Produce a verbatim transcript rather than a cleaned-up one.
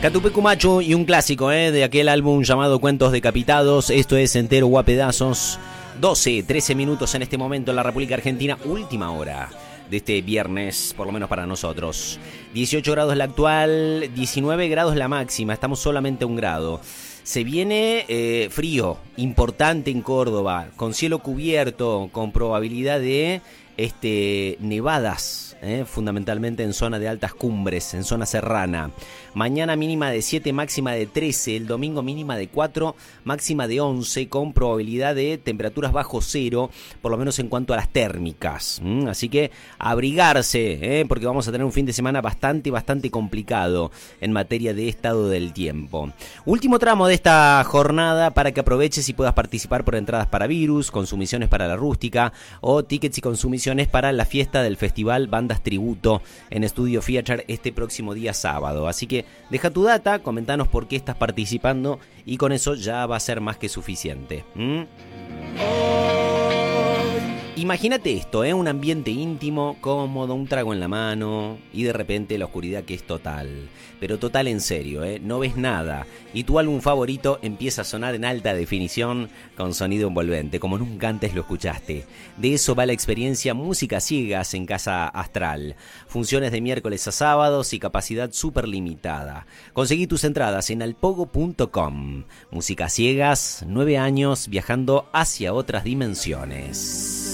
Catupecu Machu y un clásico ¿eh? de aquel álbum llamado Cuentos Decapitados. Esto es Entero o a Pedazos. doce, trece minutos en este momento en la República Argentina. Última hora de este viernes, por lo menos para nosotros. dieciocho grados la actual, diecinueve grados la máxima. Estamos solamente a un grado. Se viene eh, frío, importante en Córdoba, con cielo cubierto, con probabilidad de este, nevadas, eh, fundamentalmente en zona de altas cumbres, en zona serrana. Mañana mínima de siete, máxima de trece, el domingo mínima de cuatro, máxima de once, con probabilidad de temperaturas bajo cero, por lo menos en cuanto a las térmicas. ¿Mm? Así que abrigarse, eh, porque vamos a tener un fin de semana bastante, bastante complicado en materia de estado del tiempo. Último tramo de esta jornada para que aproveches y puedas participar por entradas para Virus, consumiciones para la Rústica o tickets y consumiciones para la fiesta del festival Bandas Tributo en Estudio Theater este próximo día sábado. Así que deja tu data, comentanos por qué estás participando y con eso ya va a ser más que suficiente. ¿Mm? Imagínate esto, ¿eh? Un ambiente íntimo, cómodo, un trago en la mano y de repente la oscuridad que es total. Pero total en serio, ¿eh? No ves nada y tu álbum favorito empieza a sonar en alta definición con sonido envolvente, como nunca antes lo escuchaste. De eso va la experiencia Música Ciegas en Casa Astral. Funciones de miércoles a sábados y capacidad súper limitada. Conseguí tus entradas en alpogo punto com. Música Ciegas, nueve años viajando hacia otras dimensiones.